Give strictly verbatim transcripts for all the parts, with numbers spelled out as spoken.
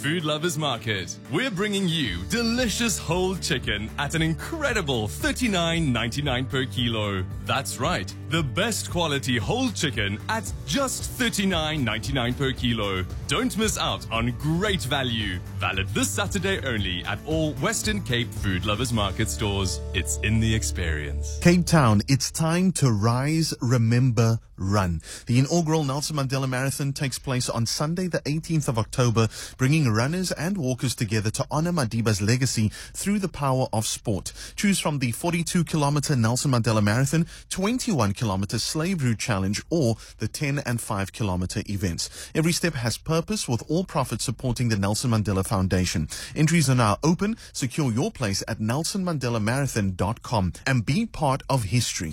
Food Lovers Market. We're bringing you delicious whole chicken at an incredible thirty-nine ninety-nine per kilo. That's right, the best quality whole chicken at just thirty-nine ninety-nine per kilo. Don't miss out on great value. Valid this Saturday only at all Western Cape Food Lovers Market stores. It's in the experience. Cape Town, it's time to rise, remember, run. The inaugural Nelson Mandela Marathon takes place on Sunday, the eighteenth of October, bringing runners and walkers together to honor Madiba's legacy through the power of sport. Choose from the forty-two kilometer Nelson Mandela Marathon, twenty-one kilometer Slave Route Challenge, or the ten and five kilometer events. Every step has purpose, with all profits supporting the Nelson Mandela Foundation. Entries are now open. Secure your place at nelson mandela marathon dot com and be part of history.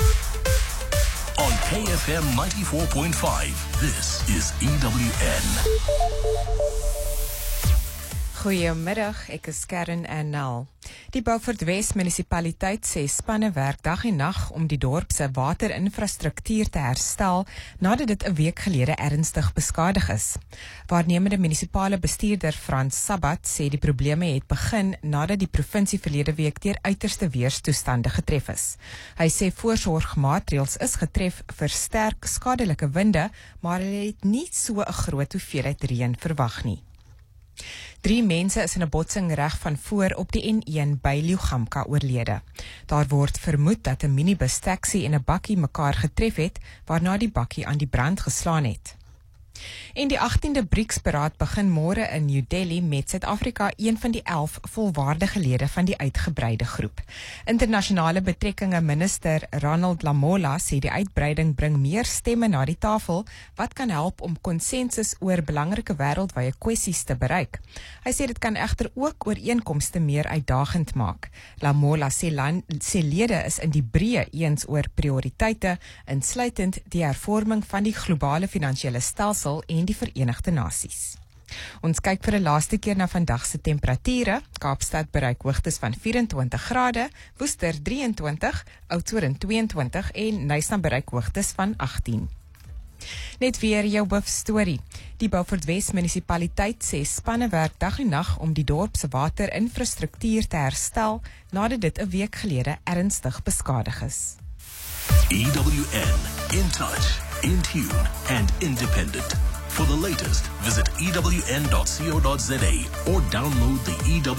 On K F M ninety-four point five, this is E W N. Goeiemiddag, ek is Karen Ernal. Die Beaufort Wes munisipaliteit sê spanne werk dag en nag om die dorp se waterinfrastruktuur te herstel nadat dit 'n week gelede ernstig beskadig is. Waarnemende munisipale bestuurder Frans Sabat sê die probleme het begin nadat die provinsie verlede week deur uiterste weerstoestande getref is. Hy sê voorsorgmaatreëls is getref vir sterk skadelike winde, maar hulle het nie so 'n groot hoeveelheid reën verwag nie. Drie mense is in 'n botsing reg van voor op die N een by Liugamka oorlede. Daar word vermoed dat 'n minibus taxi en 'n bakkie mekaar getref het, waarna die bakkie aan die brand geslaan het. En die agtiende BRICS-beraad begin môre in New Delhi met Suid-Afrika een van die elf volwaardige lede van die uitgebreide groep. Internasionale betrekkinge minister Ronald Lamola sê die uitbreiding bring meer stemme na die tafel wat kan help om konsensus oor belangrike wêreldwye kwessies te bereik. Hy sê dit kan egter ook ooreenkomste meer uitdagend maak. Lamola sê, land, sê lede is in die breë eens oor prioriteite, insluitend die hervorming van die globale finansiële stelsel en die Verenigde Nasies. Ons kyk vir 'n laaste keer na vandag se temperature. Kaapstad bereik hoogtes van vyf-en-twintig grade, Woester drie en twintig, Oudtshoorn twee en twintig en Nyasa bereik hoogtes van agttien. Net weer jou hoofstorie. Die Beaufort Wes munisipaliteit sê spanne werk dag en nag om die dorp se waterinfrastruktuur te herstel nadat dit 'n week gelede ernstig beskadig is. E W N, in touch, in tune, and independent. For the latest, visit E W N dot co dot za or download the E W